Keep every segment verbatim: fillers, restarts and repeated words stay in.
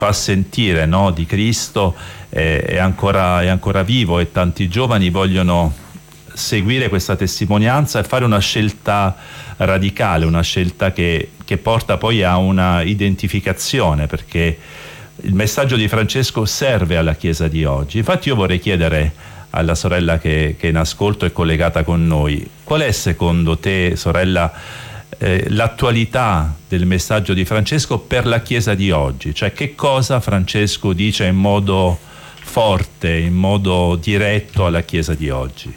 fa sentire, no, di Cristo è, è, ancora, è ancora vivo, e tanti giovani vogliono seguire questa testimonianza e fare una scelta radicale, una scelta che, che porta poi a una identificazione, perché il messaggio di Francesco serve alla Chiesa di oggi. Infatti io vorrei chiedere alla sorella che, che è in ascolto e collegata con noi, qual è secondo te, sorella, eh, l'attualità del messaggio di Francesco per la Chiesa di oggi? Cioè, che cosa Francesco dice in modo forte, in modo diretto alla Chiesa di oggi?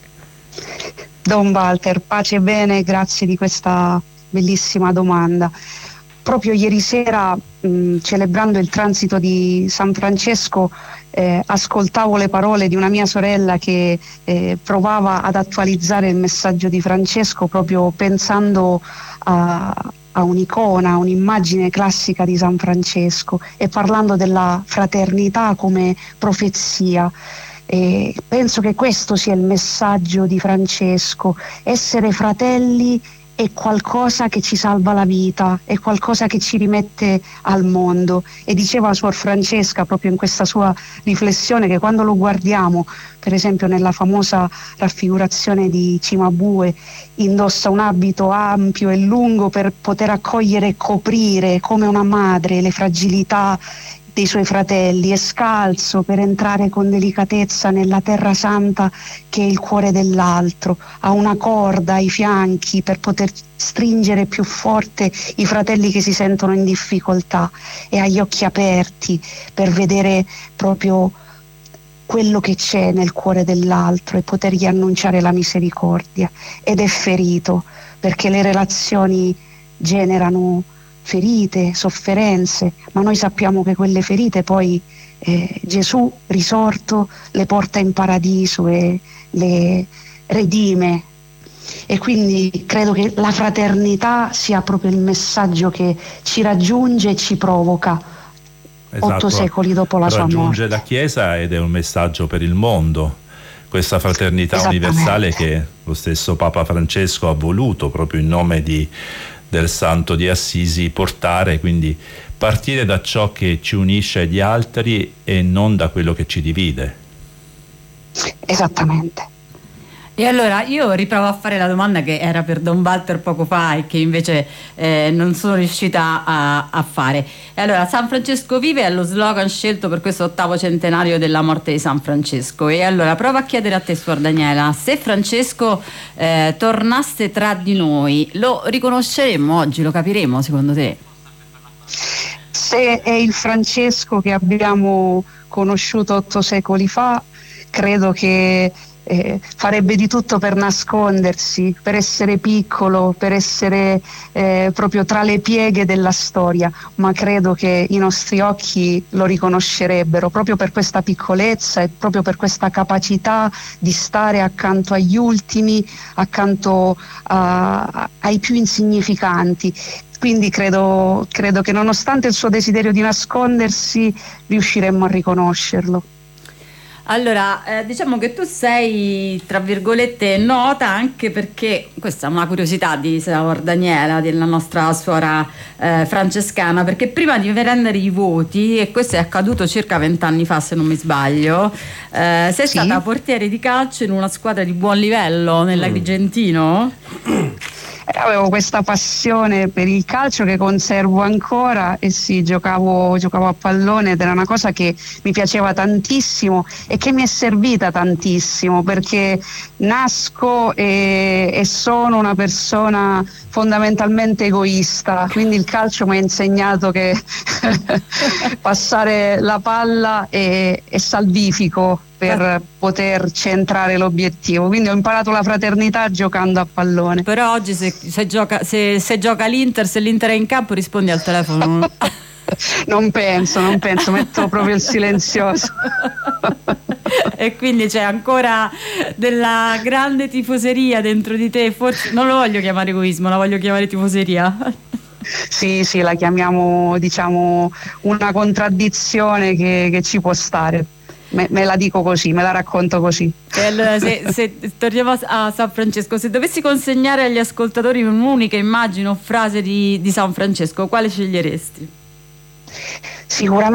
Don Walter, pace e bene, grazie di questa bellissima domanda. Proprio ieri sera, mh, celebrando il transito di San Francesco, eh, ascoltavo le parole di una mia sorella che eh, provava ad attualizzare il messaggio di Francesco proprio pensando a, a un'icona, a un'immagine classica di San Francesco, e parlando della fraternità come profezia. E penso che questo sia il messaggio di Francesco: essere fratelli è qualcosa che ci salva la vita, è qualcosa che ci rimette al mondo. E diceva Suor Francesca proprio in questa sua riflessione che quando lo guardiamo, per esempio nella famosa raffigurazione di Cimabue, indossa un abito ampio e lungo per poter accogliere e coprire come una madre le fragilità dei suoi fratelli, è scalzo per entrare con delicatezza nella terra santa che è il cuore dell'altro, ha una corda ai fianchi per poter stringere più forte i fratelli che si sentono in difficoltà, e ha gli occhi aperti per vedere proprio quello che c'è nel cuore dell'altro e potergli annunciare la misericordia. Ed è ferito perché le relazioni generano ferite, sofferenze, ma noi sappiamo che quelle ferite poi eh, Gesù risorto le porta in paradiso e le redime. E quindi credo che la fraternità sia proprio il messaggio che ci raggiunge e ci provoca. Esatto, otto secoli dopo la sua morte. Raggiunge la Chiesa ed è un messaggio per il mondo, questa fraternità universale che lo stesso Papa Francesco ha voluto proprio in nome di del Santo di Assisi portare, quindi partire da ciò che ci unisce agli altri e non da quello che ci divide. Esattamente. E allora io riprovo a fare la domanda che era per Don Walter poco fa e che invece eh, non sono riuscita a, a fare. E allora, San Francesco vive è lo slogan scelto per questo ottavo centenario della morte di San Francesco. E allora provo a chiedere a te, Suor Daniela, se Francesco eh, tornasse tra di noi, lo riconosceremmo oggi, lo capiremo secondo te? Se è il Francesco che abbiamo conosciuto otto secoli fa, credo che Eh, farebbe di tutto per nascondersi, per essere piccolo, per essere eh, proprio tra le pieghe della storia, ma credo che i nostri occhi lo riconoscerebbero proprio per questa piccolezza e proprio per questa capacità di stare accanto agli ultimi, accanto a, ai più insignificanti. Quindi credo, credo che nonostante il suo desiderio di nascondersi riusciremmo a riconoscerlo. Allora, eh, diciamo che tu sei, tra virgolette, nota anche perché, questa è una curiosità di Suor Daniela, della nostra suora eh, francescana, perché prima di prendere i voti, e questo è accaduto circa vent'anni fa se non mi sbaglio, eh, sei sì. stata portiere di calcio in una squadra di buon livello nell'Agrigentino? Avevo questa passione per il calcio che conservo ancora, e sì, giocavo, giocavo a pallone ed era una cosa che mi piaceva tantissimo e che mi è servita tantissimo, perché nasco e, e sono una persona fondamentalmente egoista, quindi il calcio mi ha insegnato che passare la palla è, è salvifico per poter centrare l'obiettivo, quindi ho imparato la fraternità giocando a pallone. Però oggi se, se, gioca, se, se gioca l'Inter, se l'Inter è in campo, rispondi al telefono. Non penso, non penso, metto proprio il silenzioso. E quindi c'è ancora della grande tifoseria dentro di te, forse non lo voglio chiamare egoismo, la voglio chiamare tifoseria. Sì, sì, la chiamiamo, diciamo, una contraddizione che, che ci può stare. Me, me la dico così, me la racconto così. E allora, se, se torniamo a San Francesco, se dovessi consegnare agli ascoltatori un'unica immagine o frase di, di San Francesco, quale sceglieresti? Sicuramente